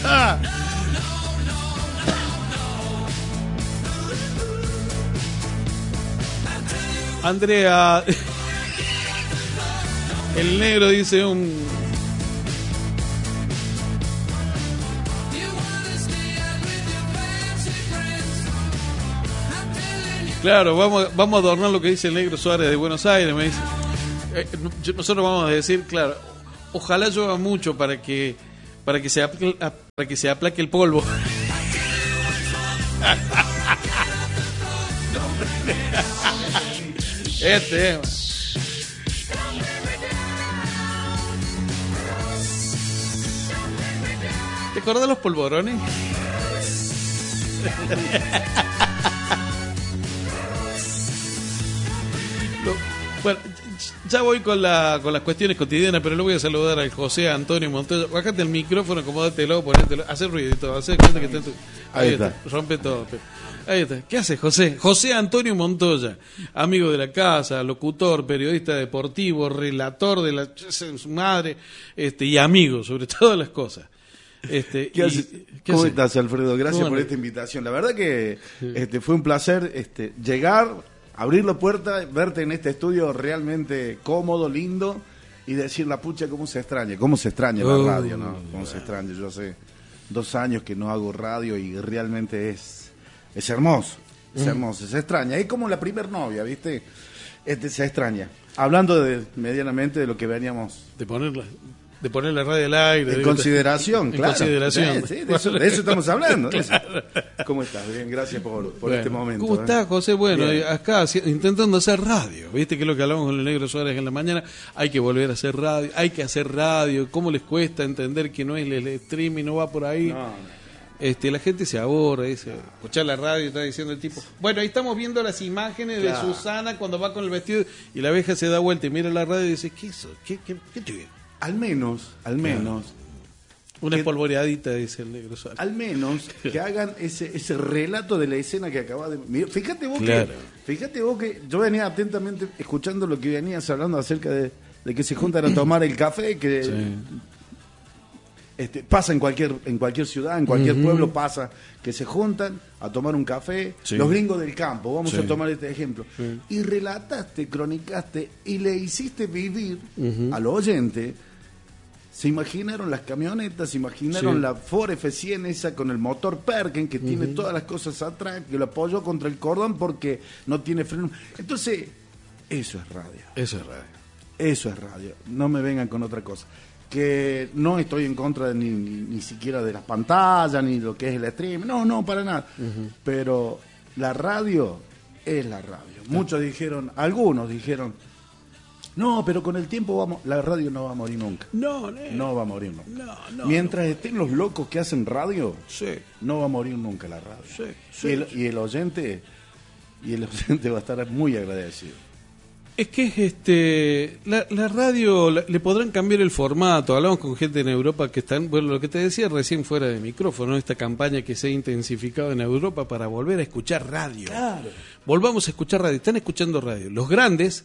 Andrea, el negro dice un... Claro, vamos a adornar lo que dice el negro Suárez de Buenos Aires, me dice. Nosotros vamos a decir, claro, ojalá llueva mucho para que se aplaque el polvo. ¿Te acordás de los polvorones? Bueno, ya voy con las cuestiones cotidianas, pero le voy a saludar al José Antonio Montoya. Bájate el micrófono, acomódatelo, ponételo, hace ruidito, hace cuenta que está ahí está, rompe todo. Ahí está. ¿Qué hace José? José Antonio Montoya, amigo de la casa, locutor, periodista deportivo, relator de su madre, y amigo sobre todas las cosas. ¿Cómo estás, Alfredo? Gracias por esta invitación. La verdad que fue un placer llegar, abrir la puerta, verte en este estudio realmente cómodo, lindo, y decir la pucha, cómo se extraña la radio, ¿no? Cómo se extraña. Yo hace 2 años que no hago radio y realmente es hermoso, se extraña. Es como la primer novia, ¿viste? Se extraña. Hablando medianamente de lo que veníamos... De poner la radio al aire. En consideración, claro. Consideración. Sí, de eso estamos hablando. Claro. ¿Cómo estás? Bien, gracias por este momento. ¿Cómo estás, José? Bueno, acá intentando hacer radio. ¿Viste que es lo que hablamos con el negro Suárez en la mañana? Hay que volver a hacer radio, hay que hacer radio. ¿Cómo les cuesta entender que no es el streaming, no va por ahí? No. La gente se aburre, dice, escuchar la radio, está diciendo el tipo. Bueno, ahí estamos viendo las imágenes de Susana cuando va con el vestido y la abeja se da vuelta y mira la radio y dice, ¿qué hizo? ¿Qué te vio? Al menos. Una espolvoreadita, dice el negro Suárez. Al menos que hagan ese relato de la escena que acabas de... Mira, fíjate vos que yo venía atentamente escuchando lo que venías hablando acerca de que se juntan a tomar el café, que pasa en cualquier ciudad, en cualquier pueblo pasa, que se juntan a tomar un café, los gringos del campo, vamos a tomar este ejemplo, y relataste, cronicaste y le hiciste vivir al oyente. Se imaginaron las camionetas, se imaginaron la Ford F100 esa con el motor Perkin que tiene todas las cosas atrás, que lo apoyó contra el cordón porque no tiene freno. Entonces, eso es radio. No me vengan con otra cosa. Que no estoy en contra ni siquiera de las pantallas, ni lo que es el stream. No, para nada. Pero la radio es la radio. Algunos dijeron, no, pero con el tiempo la radio no va a morir nunca. No va a morir nunca. Mientras estén los locos que hacen radio, no va a morir nunca la radio. Y el oyente va a estar muy agradecido. Es que la radio le podrán cambiar el formato. Hablamos con gente en Europa que están, bueno, lo que te decía recién fuera de micrófono, esta campaña que se ha intensificado en Europa para volver a escuchar radio. Claro. Volvamos a escuchar radio. Están escuchando radio. Los grandes,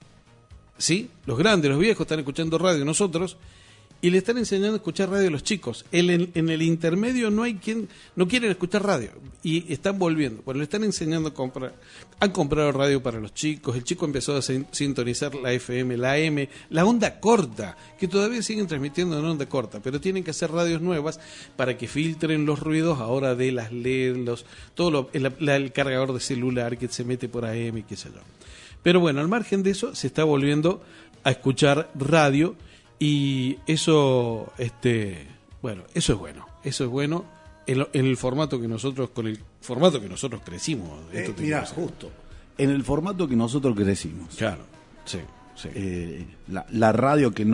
los viejos están escuchando radio, nosotros, y le están enseñando a escuchar radio a los chicos. En el intermedio no hay quien no quieren escuchar radio y están volviendo. Bueno, le están enseñando a comprar. Han comprado radio para los chicos. El chico empezó a sintonizar la FM, la AM, la onda corta, que todavía siguen transmitiendo en onda corta, pero tienen que hacer radios nuevas para que filtren los ruidos ahora de las LED, el cargador de celular que se mete por AM y qué sé yo. Pero bueno, al margen de eso, se está volviendo a escuchar radio. Y eso, eso es bueno. Eso es bueno en el formato que nosotros, con el formato que nosotros crecimos. Mira, justo. En el formato que nosotros crecimos. Claro, sí. La radio que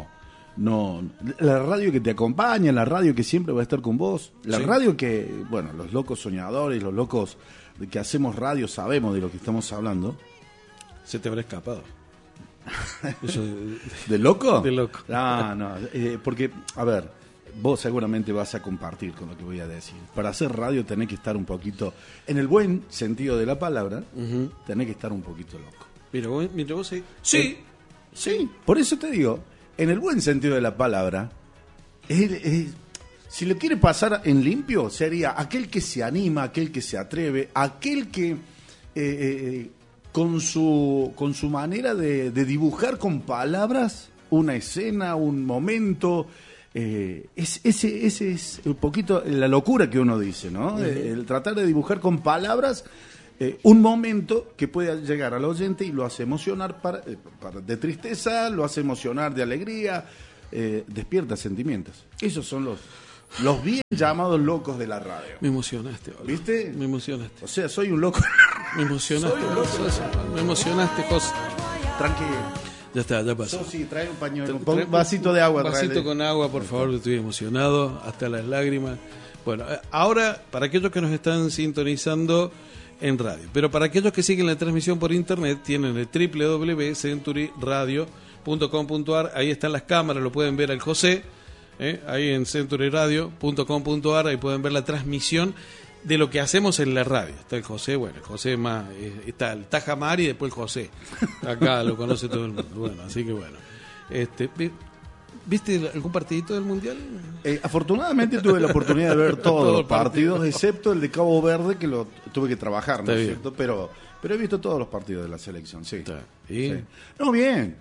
la radio que te acompaña, la radio que siempre va a estar con vos, la radio que, bueno, los locos soñadores, los locos que hacemos radio sabemos de lo que estamos hablando. Se te habrá escapado. Eso ¿De loco? De loco. No, porque, a ver, vos seguramente vas a compartir con lo que voy a decir. Para hacer radio tenés que estar un poquito, en el buen sentido de la palabra, tenés que estar un poquito loco. Mira, vos sí. Sí, por eso te digo, en el buen sentido de la palabra, Si lo quiere pasar en limpio, sería aquel que se anima, aquel que se atreve, aquel que con su manera de dibujar con palabras una escena, un momento. Ese es un poquito la locura que uno dice, ¿no? El tratar de dibujar con palabras un momento que pueda llegar al oyente y lo hace emocionar de tristeza, lo hace emocionar de alegría, despierta sentimientos. Esos son los bien llamados locos de la radio. Me emocionaste, Olga. ¿Viste? Me emocionaste. O sea, soy un loco. Me emocionaste. Soy un loco. Me emocionaste, José. Tranquilo. Ya está, ya pasó. Sí, trae un pañuelo, un vasito de agua. Un vasito con agua, por favor, que estoy emocionado hasta las lágrimas. Bueno, ahora, para aquellos que nos están sintonizando en radio, pero para aquellos que siguen la transmisión por internet, tienen el www.centuryradio.com.ar, ahí están las cámaras, lo pueden ver al José, ahí en centuryradio.com.ar, ahí pueden ver la transmisión de lo que hacemos en la radio. Está el José, bueno, el José más, está el Tajamar y después el José. Acá lo conoce todo el mundo. Bueno, así que bueno. ¿Viste algún partidito del Mundial? Afortunadamente tuve la oportunidad de ver todos los partidos, excepto el de Cabo Verde, que lo tuve que trabajar, ¿no es cierto? Pero he visto todos los partidos de la selección, sí. ¿Y? Sí. No, bien.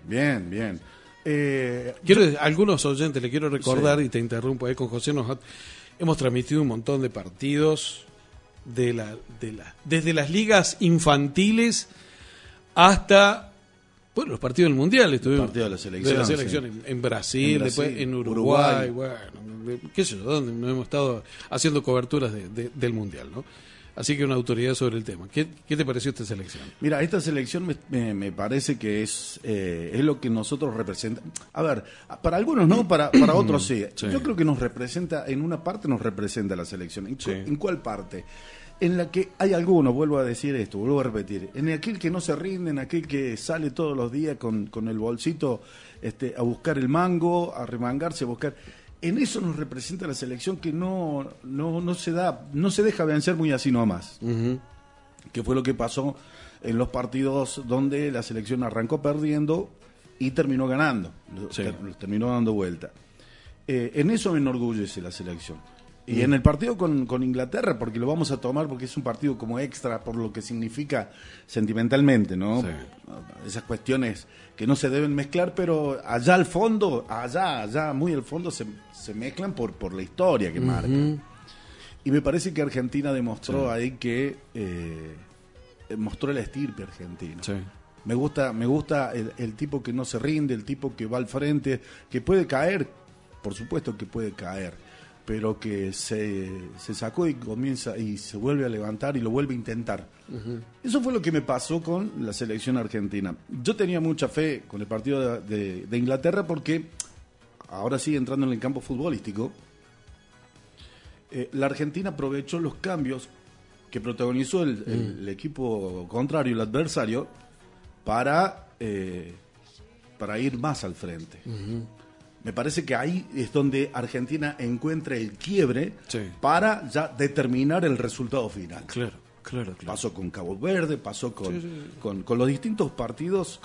Algunos oyentes, le quiero recordar, y te interrumpo ahí con José, hemos transmitido un montón de partidos desde las ligas infantiles hasta los partidos del Mundial. Estuvimos partido de la selección, sí. En Brasil, después en Uruguay. Bueno, qué sé yo, donde no hemos estado haciendo coberturas del Mundial, ¿no? Así que una autoridad sobre el tema. ¿Qué te pareció esta selección? Mira, esta selección me parece que es lo que nosotros representa. A ver, para algunos no, para otros sí. Yo creo que nos representa, en una parte nos representa la selección. ¿En cuál parte? En la que hay algunos, vuelvo a decir esto, vuelvo a repetir, en aquel que no se rinde, en aquel que sale todos los días con el bolsito a buscar el mango, a remangarse, a buscar. En eso nos representa la selección, que no se deja vencer muy así nomás. Uh-huh. Que fue lo que pasó en los partidos donde la selección arrancó perdiendo y terminó ganando, terminó dando vuelta. En eso me enorgullece la selección. Y en el partido con Inglaterra, porque lo vamos a tomar porque es un partido como extra por lo que significa sentimentalmente, ¿no? Sí. Esas cuestiones que no se deben mezclar, pero allá al fondo, allá muy al fondo se mezclan por la historia que marcan. Y me parece que Argentina demostró ahí que mostró el estirpe argentino. Sí. Me gusta el tipo que no se rinde, el tipo que va al frente, que puede caer, por supuesto que puede caer, pero que se sacó y comienza y se vuelve a levantar y lo vuelve a intentar. Uh-huh. Eso fue lo que me pasó con la selección argentina. Yo tenía mucha fe con el partido de Inglaterra porque, ahora sí, entrando en el campo futbolístico, la Argentina aprovechó los cambios que protagonizó el equipo contrario, el adversario, para ir más al frente. Uh-huh. Me parece que ahí es donde Argentina encuentra el quiebre para ya determinar el resultado final. Claro. Pasó con Cabo Verde, pasó con los distintos partidos,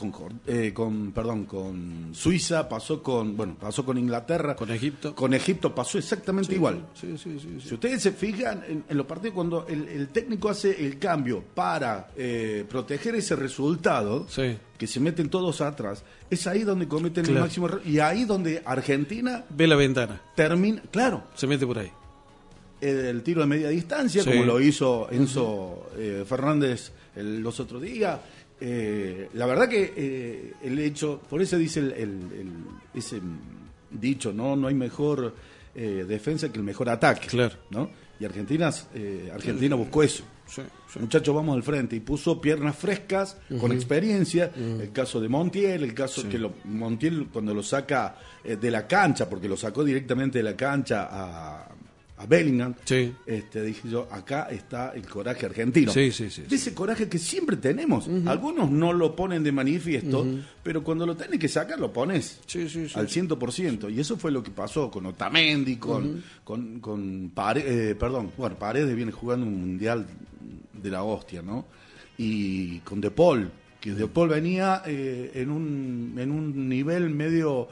con Suiza, pasó con Inglaterra. Con Egipto. Con Egipto pasó exactamente igual. Sí. Si ustedes se fijan en los partidos, cuando el técnico hace el cambio para proteger ese resultado, que se meten todos atrás, es ahí donde cometen el máximo error. Y ahí donde Argentina ve la ventana. Termina, se mete por ahí. El tiro de media distancia, como lo hizo Enzo Fernández los otros días. La verdad que el hecho, por eso dice ese dicho, no hay mejor defensa que el mejor ataque. Claro. ¿No? Y Argentina buscó eso. Muchachos, vamos al frente, y puso piernas frescas, con experiencia. El caso de Montiel, el caso que Montiel cuando lo saca de la cancha, porque lo sacó directamente de la cancha a Bellingham, dije yo, acá está el coraje argentino. De ese coraje que siempre tenemos. Algunos no lo ponen de manifiesto, pero cuando lo tenés que sacar, lo pones al 100%. Y eso fue lo que pasó con Otamendi, con Paredes. Paredes viene jugando un mundial de la hostia, ¿no? Y con De Paul, que De Paul venía en un nivel medio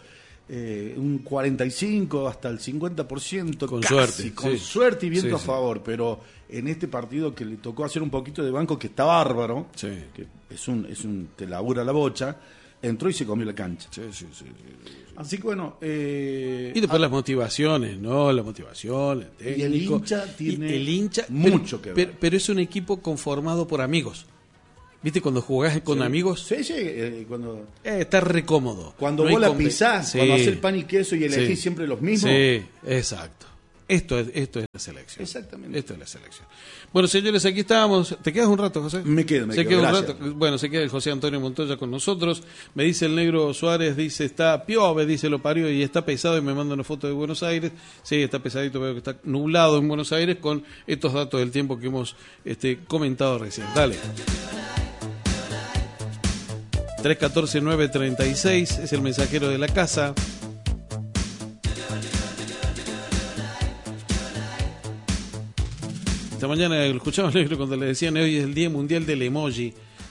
un 45 hasta el 50% con casi, suerte, con sí. suerte y viento Sí, a favor, pero en este partido que le tocó hacer un poquito de banco, que está bárbaro, Sí. que te labura la bocha, entró y se comió la cancha. Sí. Así que bueno, Y después las motivaciones, ¿no? La motivación, el técnico. Y el hincha tiene el hincha, mucho que ver. Pero es un equipo conformado por amigos. ¿Viste cuando jugás con amigos? Sí, cuando Está re cómodo. Cuando No vos hay la pisás, Sí. cuando haces el pan y queso y elegís Sí. siempre los mismos. Sí, exacto. Esto es la selección. Exactamente. Esto es la selección. Bueno, señores, aquí estábamos. ¿Te quedas un rato, José? Me quedo, Se queda un gracias. rato. Bueno, se queda el José Antonio Montoya con nosotros. Me dice el negro Suárez, dice, está piove, dice, lo parió y está pesado, y me manda una foto de Buenos Aires. Sí, está pesadito, veo que está nublado en Buenos Aires con estos datos del tiempo que hemos comentado recién. Dale. 314-936 es el mensajero de la casa. Esta mañana escuchamos al negro cuando le decían hoy es el Día Mundial del Emoji.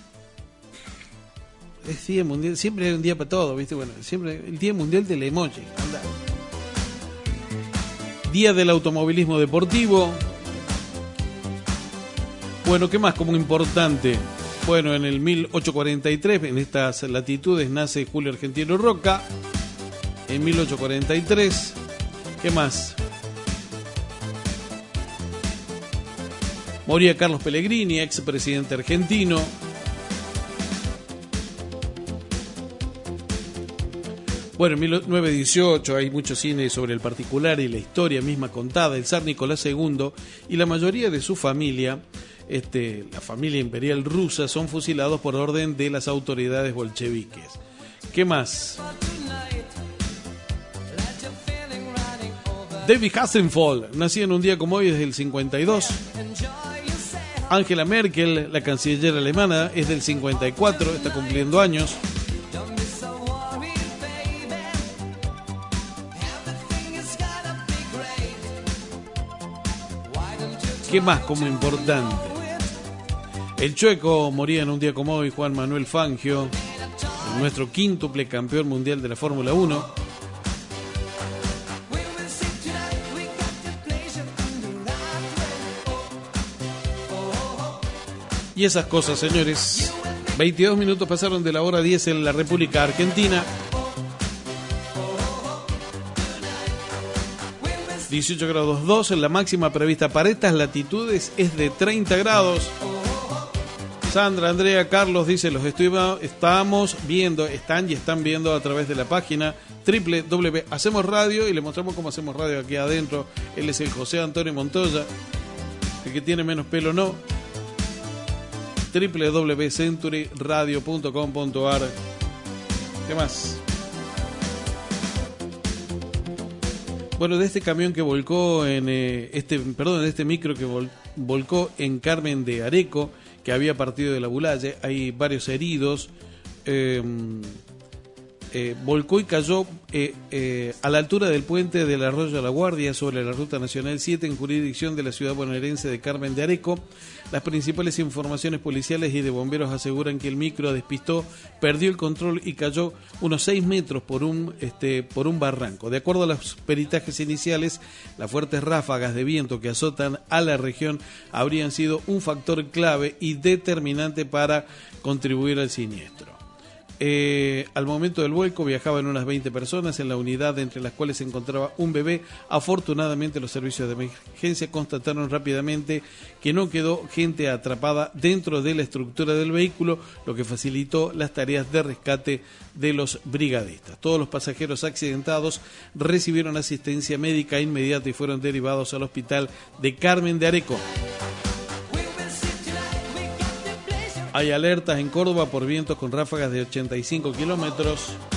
Es Día Mundial, siempre hay un día para todo, ¿viste? Bueno, siempre el Día Mundial del Emoji. Anda. Día del Automovilismo Deportivo. Bueno, ¿qué más como importante? Bueno, en el 1843, en estas latitudes, nace Julio Argentino Roca. En 1843, ¿qué más? Moría Carlos Pellegrini, expresidente argentino. Bueno, en 1918 hay mucho cine sobre el particular y la historia misma contada. El zar Nicolás II y la mayoría de su familia, la familia imperial rusa, son fusilados por orden de las autoridades bolcheviques. ¿Qué más? David Hasselhoff nacía en un día como hoy, desde el 52. Angela Merkel, la canciller alemana, es del 54, está cumpliendo años. ¿Qué más como importante? El Chueco moría en un día como hoy, Juan Manuel Fangio, nuestro quíntuple campeón mundial de la Fórmula 1. Y esas cosas, señores. 22 minutos pasaron de la hora 10 en la República Argentina. 18 grados 2, la máxima prevista para estas latitudes es de 30 grados. Sandra, Andrea, Carlos dice, los estamos viendo, están viendo a través de la página Hacemos Radio, y le mostramos cómo hacemos radio aquí adentro. Él es el José Antonio Montoya, el que tiene menos pelo no. www.centuryradio.com.ar. ¿Qué más? Bueno, de este camión que volcó en de este micro que volcó en Carmen de Areco, que había partido de la Bulaye, hay varios heridos. Volcó y cayó a la altura del puente del Arroyo a la Guardia sobre la Ruta Nacional 7 en jurisdicción de la ciudad bonaerense de Carmen de Areco. Las principales informaciones policiales y de bomberos aseguran que el micro despistó, perdió el control y cayó unos 6 metros por un barranco. De acuerdo a los peritajes iniciales, las fuertes ráfagas de viento que azotan a la región habrían sido un factor clave y determinante para contribuir al siniestro. Al momento del vuelco viajaban unas 20 personas en la unidad, entre las cuales se encontraba un bebé. Afortunadamente, los servicios de emergencia constataron rápidamente que no quedó gente atrapada dentro de la estructura del vehículo, lo que facilitó las tareas de rescate de los brigadistas. Todos los pasajeros accidentados recibieron asistencia médica inmediata y fueron derivados al hospital de Carmen de Areco. Hay alertas en Córdoba por vientos con ráfagas de 85 kilómetros.